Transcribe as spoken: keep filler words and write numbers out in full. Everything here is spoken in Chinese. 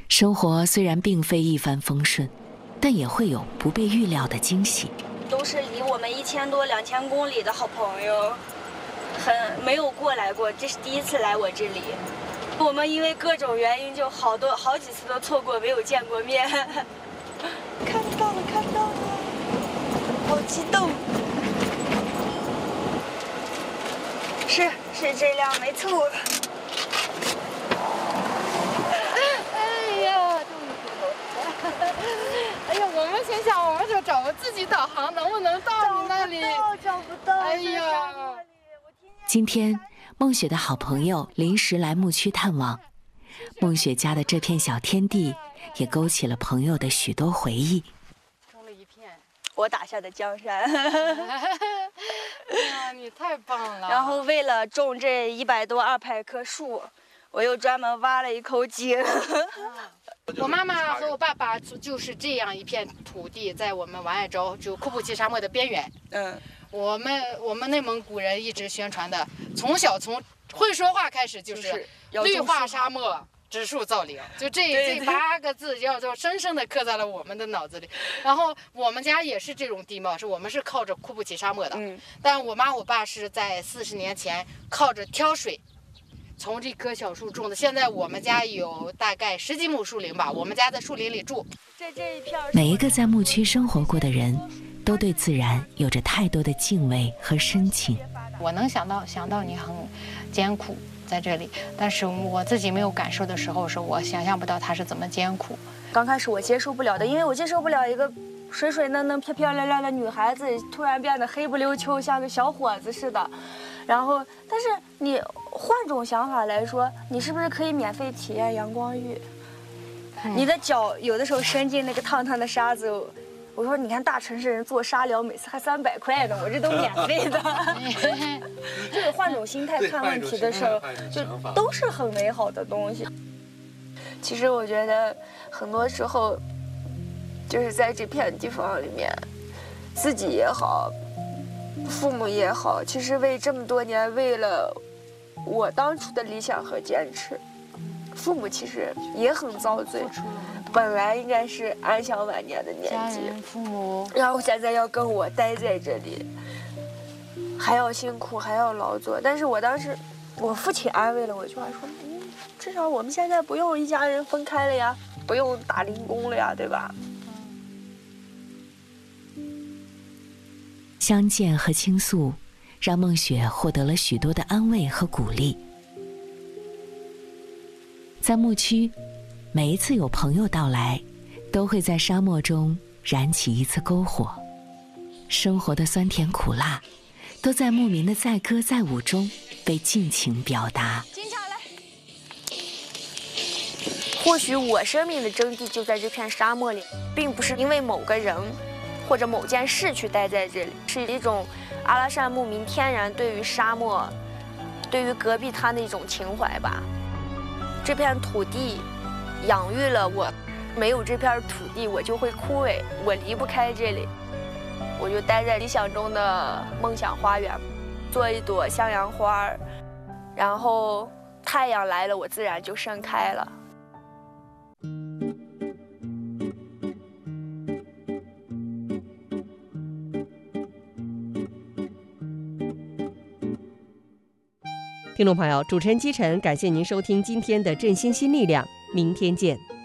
生活虽然并非一帆风顺，但也会有不被预料的惊喜。 都是离我们一千多、两千公里的好朋友，很没有过来过，这是第一次来我这里。我们因为各种原因，就好多好几次都错过，没有见过面。看到了，看到了，好激动！是是这辆，没错。 哎呀，终于回头了！哎呀，我们心想，我们就找个自己导航，能不能到你那里？ 找不到， 哎呀！ 今天，梦雪的好朋友临时来牧区探望，梦雪家的这片小天地，也勾起了朋友的许多回忆。 种了一片我打下的江山。 哎呀，你太棒了！ 然后为了种这一百多二百棵树，我又专门挖了一口井。 我妈妈和我爸爸就是这样一片土地，在我们王爱州就库布齐沙漠的边缘。 嗯， 我们我们内蒙古人一直宣传的，从小从会说话开始就是绿化沙漠。植树造林，就这这八个字要就深深地刻在了我们的脑子里。然后我们家也是这种地貌，是我们是靠着库布齐沙漠的，嗯，但我妈我爸是在四十年前靠着挑水，从这棵小树种的。现在我们家有大概十几亩树林吧，我们家在树林里住。 这这一片， 每一个在牧区生活过的人，都对自然有着太多的敬畏和深情。 我能想到想到你很艰苦。在这里，但是我自己没有感受的时候，是我想象不到它是怎么艰苦。 刚开始我接受不了的，因为我接受不了一个水水嫩嫩、漂漂亮亮的女孩子突然变得黑不溜秋，像个小伙子似的。然后，但是你换种想法来说，你是不是可以免费体验阳光浴？嗯、你的脚有的时候伸进那个烫烫的沙子。我说，你看大城市人做沙疗，每次还三百块呢，我这都免费的。就是换种心态看问题的时候，就都是很美好的东西。其实我觉得很多时候，就是在这片地方里面，自己也好，父母也好，其实为这么多年，为了我当初的理想和坚持，父母其实也很遭罪。本来应该是安享晚年的年纪， 父母， 然后现在要跟我待在这里，还要辛苦，还要劳作。但是我当时，我父亲安慰了我一句话，说：“嗯，至少我们现在不用一家人分开了呀，不用打零工了呀，对吧？” 相见和倾诉，让梦雪获得了许多的安慰和鼓励。在牧区，每一次有朋友到来，都会在沙漠中燃起一次篝火。生活的酸甜苦辣，都在牧民的载歌载舞中被尽情表达。 停下来。或许我生命的真谛就在这片沙漠里，并不是因为某个人或者某件事去待在这里，是一种阿拉善牧民天然对于沙漠、对于戈壁滩的一种情怀吧。这片土地养育了我，没有这片土地我就会枯萎，我离不开这里，我就待在理想中的梦想花园，做一朵向阳花，然后太阳来了，我自然就盛开了。 听众朋友，主持人姬晨，感谢您收听今天的振兴新力量，明天见。